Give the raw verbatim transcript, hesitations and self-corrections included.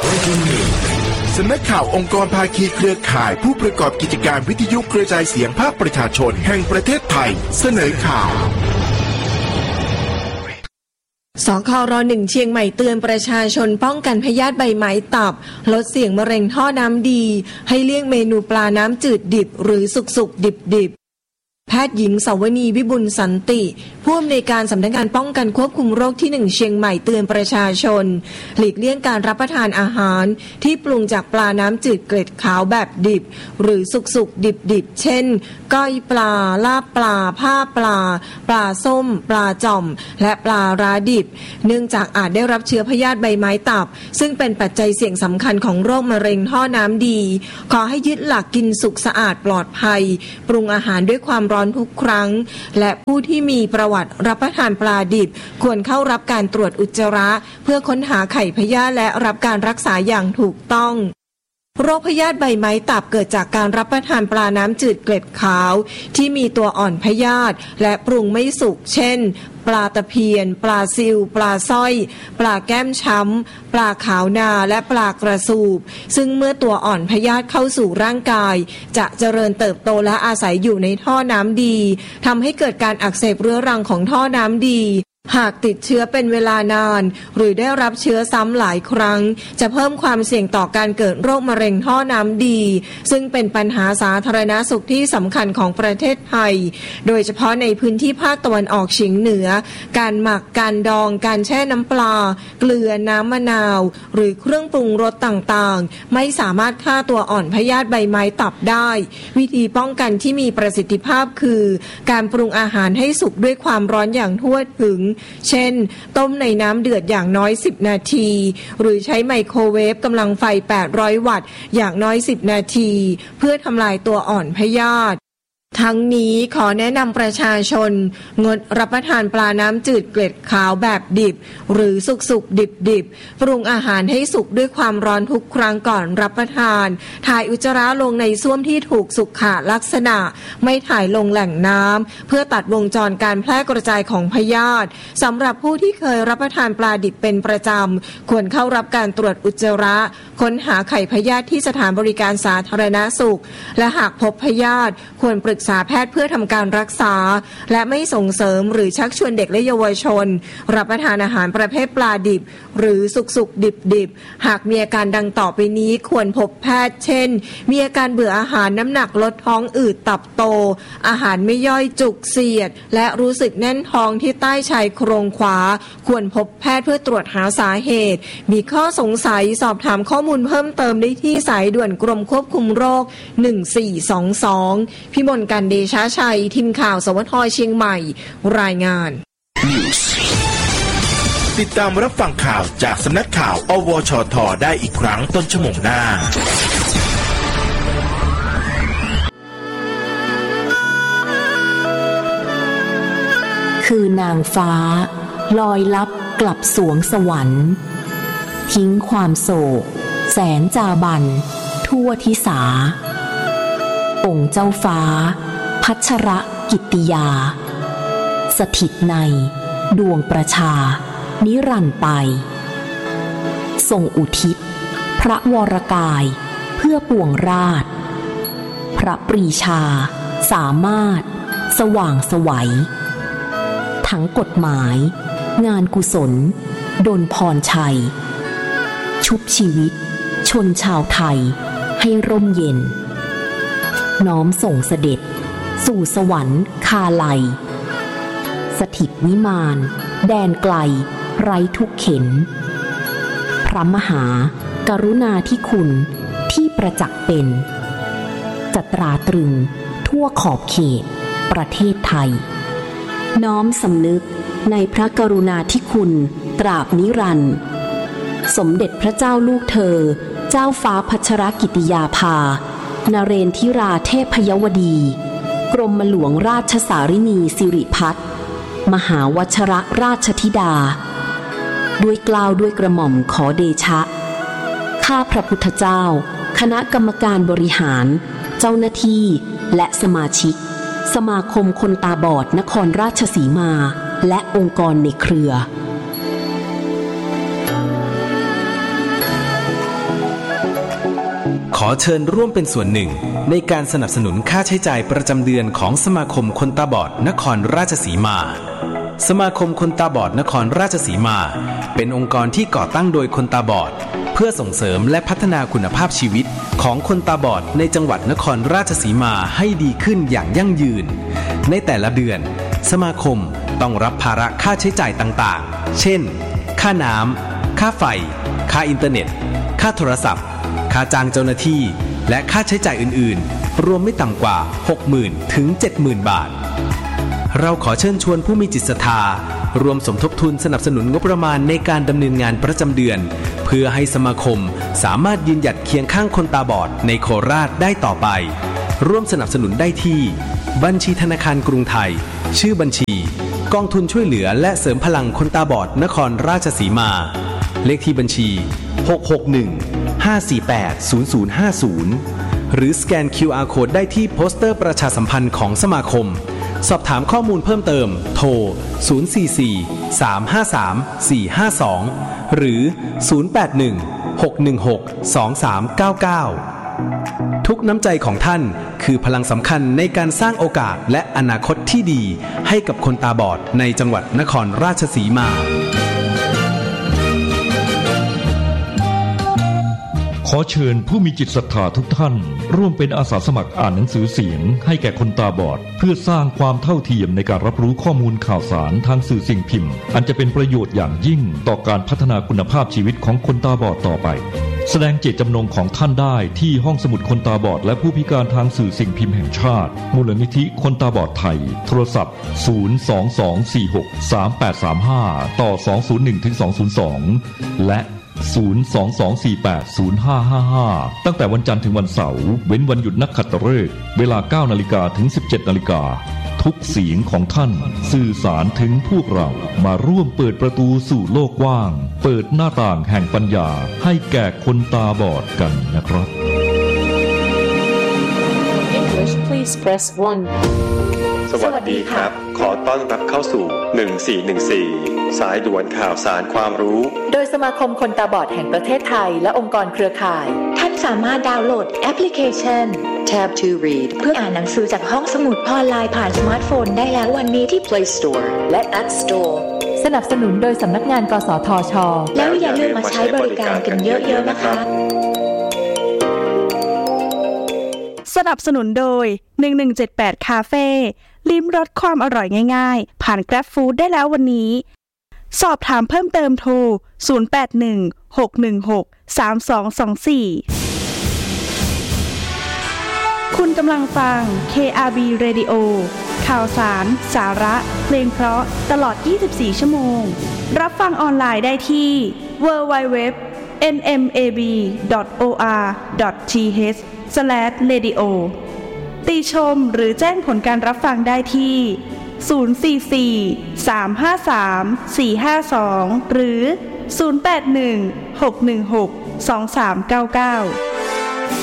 สำนักข่าวองค์กรภาคีเครือข่ายผู้ประกอบกิจการวิทยุกระจายเสียงภาคประชาชนแห่งประเทศไทยเสนอข่าวสครหนึ่งเชียงใหม่เตือนประชาชนป้องกันพยาธิใบไม้ตับลดเสี่ยงมะเร็งท่อน้ำดีให้เลี่ยงเมนูปลาน้ำจืดดิบหรือสุกๆดิบๆแพทย์หญิงสาวนีวิบุลสันติผู้อำนวยการสำนักงานป้องกันควบคุมโรคที่หนึ่งเชียงใหม่เตือนประชาชนหลีกเลี่ยงการรับประทานอาหารที่ปรุงจากปลาน้ำจืดเกล็ดขาวแบบดิบหรือสุกๆดิบๆเช่นก้อยปลาลาบปลาผ้าปลาปลาส้มปลาจ่อมและปลาร้าดิบเนื่องจากอาจได้รับเชื้อพยาธิใบไม้ตับซึ่งเป็นปัจจัยเสี่ยงสำคัญของโรคมะเร็งท่อน้ำดีขอให้ยึดหลักกินสุกสะอาดปลอดภัยปรุงอาหารด้วยความร้อนทุกครั้งและผู้ที่มีประวัติรับประทานปลาดิบควรเข้ารับการตรวจอุจจาระเพื่อค้นหาไข่พยาธิและรับการรักษาอย่างถูกต้องโรคพยาธิใบไม้ตับเกิดจากการรับประทานปลาน้ำจืดเกล็ดขาวที่มีตัวอ่อนพยาธิและปรุงไม่สุกเช่นปลาตะเพียนปลาซิวปลาสร้อยปลาแก้มช้ำปลาขาวนาและปลากระสูบซึ่งเมื่อตัวอ่อนพยาธิเข้าสู่ร่างกายจะเจริญเติบโตและอาศัยอยู่ในท่อน้ำดีทำให้เกิดการอักเสบเรื้อรังของท่อน้ำดีหากติดเชื้อเป็นเวลานานหรือได้รับเชื้อซ้ำหลายครั้งจะเพิ่มความเสี่ยงต่อการเกิดโรคมะเร็งท่อน้ำดีซึ่งเป็นปัญหาสาธารณสุขที่สำคัญของประเทศไทยโดยเฉพาะในพื้นที่ภาคตะวันออกเฉียงเหนือการหมักการดองการแช่น้ำปลาเกลือน้ำมะนาวหรือเครื่องปรุงรสต่างๆไม่สามารถฆ่าตัวอ่อนพยาธิใบไม้ตับได้วิธีป้องกันที่มีประสิทธิภาพคือการปรุงอาหารให้สุกด้วยความร้อนอย่างทั่วถึงเช่นต้มในน้ำเดือดอย่างน้อยสิบนาทีหรือใช้ไมโครเวฟกำลังไฟแปดร้อยวัตต์อย่างน้อยสิบนาทีเพื่อทำลายตัวอ่อนพยาธิทั้งนี้ขอแนะนำประชาชนงดรับประทานปลาน้ำจืดเกล็ดขาวแบบดิบหรือสุกๆดิบๆปรุงอาหารให้สุกด้วยความร้อนทุกครั้งก่อนรับประทานถ่ายอุจจาระลงในส้วมที่ถูกสุขลักษณะไม่ถ่ายลงแหล่งน้ำเพื่อตัดวงจรการแพร่กระจายของพยาธิสำหรับผู้ที่เคยรับประทานปลาดิบเป็นประจำควรเข้ารับการตรวจอุจจาระค้นหาไข่พยาธิที่สถานบริการสาธารณสุขและหากพบพยาธิควรปรึกษาแพทย์เพื่อทำการรักษาและไม่ส่งเสริมหรือชักชวนเด็กและเยาวชนรับประทานอาหารประเภทปลาดิบหรือสุกๆดิบๆหากมีอาการดังต่อไปนี้ควรพบแพทย์เช่นมีอาการเบื่ออาหารน้ำหนักลดท้องอืดตับโตอาหารไม่ย่อยจุกเสียดและรู้สึกแน่นท้องที่ใต้ชายโครงขวาควรพบแพทย์เพื่อตรวจหาสาเหตุมีข้อสงสัยสอบถามข้อมูลเพิ่มเติมได้ที่สายด่วนกรมควบคุมโรคหนึ่งสี่สองสองพิมลกันเดชาชัยทีมข่าวสวทเชียงใหม่รายงานติดตามรับฟังข่าวจากสำนักข่าวอวชทได้อีกครั้งต้นชั่วโมงหน้าคือนางฟ้าลอยลับกลับสวงสวรรค์ทิ้งความโศกแสนจาบันทั่วทิสาองค์เจ้าฟ้าพัชรกิตติยาสถิตในดวงประชานิรันดร์ไปทรงอุทิศพระวรกายเพื่อปวงราชพระปรีชาสามารถสว่างไสวทั้งกฎหมายงานกุศลดลพรชัยชุบชีวิตชนชาวไทยให้ร่มเย็นน้อมส่งเสด็จสู่สวรรค์คาลัยสถิตวิมานแดนไกลไร้ทุกเข็ญพระมหากรุณาธิคุณที่ประจักษ์เป็นจะตราตรึงทั่วขอบเขตประเทศไทยน้อมสำนึกในพระกรุณาธิคุณตราบนิรันดร์สมเด็จพระเจ้าลูกเธอเจ้าฟ้าพัชรกิติยาภานเรนทิราเทพยวดีกรมหลวงราชสารินีสิริพัฒน์มหาวชรราชธิดาด้วยเกล้าด้วยกระหม่อมขอเดชะข้าพระพุทธเจ้าคณะกรรมการบริหารเจ้าหน้าที่และสมาชิกสมาคมคนตาบอดนครราชสีมาและองค์กรในเครือขอเชิญร่วมเป็นส่วนหนึ่งในการสนับสนุนค่าใช้จ่ายประจำเดือนของสมาคมคนตาบอดนครราชสีมาสมาคมคนตาบอดนครราชสีมาเป็นองค์กรที่ก่อตั้งโดยคนตาบอดเพื่อส่งเสริมและพัฒนาคุณภาพชีวิตของคนตาบอดในจังหวัดนครราชสีมาให้ดีขึ้นอย่างยั่งยืนในแต่ละเดือนสมาคมต้องรับภาระค่าใช้จ่ายต่างๆเช่นค่าน้ำค่าไฟค่าอินเทอร์เน็ตค่าโทรศัพท์ค่าจ้างเจ้าหน้าที่และค่าใช้จ่ายอื่นๆรวมไม่ต่ำกว่า หกหมื่น ถึง เจ็ดหมื่น บาทเราขอเชิญชวนผู้มีจิตศรัทธารวมสมทบทุนสนับสนุนงบประมาณในการดำเนินงานประจำเดือนเพื่อให้สมาคมสามารถยืนหยัดเคียงข้างคนตาบอดในโคราชได้ต่อไปร่วมสนับสนุนได้ที่บัญชีธนาคารกรุงไทยชื่อบัญชีกองทุนช่วยเหลือและเสริมพลังคนตาบอดนครราชสีมาเลขที่บัญชีหก หก หนึ่ง ห้า สี่ แปด ศูนย์ ศูนย์ ห้า ศูนย์หรือสแกน คิว อาร์ Code ได้ที่โปสเตอร์ประชาสัมพันธ์ของสมาคมสอบถามข้อมูลเพิ่มเติมโทรศูนย์ สี่ สี่ สาม ห้า สาม สี่ ห้า สองหรือศูนย์ แปด หนึ่ง หก หนึ่ง หก สอง สาม เก้า เก้าทุกน้ำใจของท่านคือพลังสำคัญในการสร้างโอกาสและอนาคตที่ดีให้กับคนตาบอดในจังหวัดนครราชสีมาขอเชิญผู้มีจิตศรัทธาทุกท่านร่วมเป็นอาสาสมัครอ่านหนังสือเสียงให้แก่คนตาบอดเพื่อสร้างความเท่าเทียมในการรับรู้ข้อมูลข่าวสารทางสื่อสิ่งพิมพ์อันจะเป็นประโยชน์อย่างยิ่งต่อการพัฒนาคุณภาพชีวิตของคนตาบอดต่อไปแสดงเจตจำนงของท่านได้ที่ห้องสมุดคนตาบอดและผู้พิการทางสื่อสิ่งพิมพ์แห่งชาติมูลนิธิคนตาบอดไทยโทรศัพท์ศูนย์ สอง สอง สี่ หก สาม แปด สาม ห้าต่อสอง ศูนย์ หนึ่ง ถึง สอง ศูนย์ สองและศูนย์ สอง สอง สี่ แปด ศูนย์ ห้า ห้า ห้าตั้งแต่วันจันทร์ถึงวันเสาร์เว้นวันหยุดนักขัตฤกษ์เวลา เก้า นาฬิกาถึง สิบเจ็ด นาฬิกาทุกเสียงของท่านสื่อสารถึงพวกเรามาร่วมเปิดประตูสู่โลกกว้างเปิดหน้าต่างแห่งปัญญาให้แก่คนตาบอดกันนะครับ English please press one สวัสดีครับขอต้อนรับเข้าสู่หนึ่งสี่หนึ่งสี่สายด่วนข่าวสารความรู้โดยสมาคมคนตาบอดแห่งประเทศไทยและองค์กรเครือข่ายท่านสามารถดาวน์โหลดแอปพลิเคชัน Tab to Read เพื่ออ่านหนังสือจากห้องสมุดออนไลน์ผ่านสมาร์ทโฟนได้แล้ววันนี้ที่ Play Store และ App Store สนับสนุนโดยสำนักงานกสทช.แล้วอย่าลืมมาใช้บริการกันเยอะๆนะคะสนับสนุนโดยหนึ่งหนึ่งเจ็ดแปดคาเฟ่ลิ้มรสความอร่อยง่ายๆผ่าน Grab Food ได้แล้ววันนี้สอบถามเพิ่มเติมโทรศูนย์ แปด หนึ่ง หก หนึ่ง หก สาม สอง สอง สี่คุณกำลังฟัง เค อาร์ บี Radio ข่าวสารสาระเพลงเพราะตลอดยี่สิบสี่ชั่วโมงรับฟังออนไลน์ได้ที่ ดับเบิลยู ดับเบิลยู ดับเบิลยู ดอท เอ็น เอ็ม เอ บี ดอท โอ อาร์ ดอท ที เอช สแลช เรดิโอ ติชมหรือแจ้งผลการรับฟังได้ที่ศูนย์ สี่ สี่ สาม ห้า สาม สี่ ห้า สองหรือศูนย์ แปด หนึ่ง หก หนึ่ง หก สอง สาม เก้า เก้า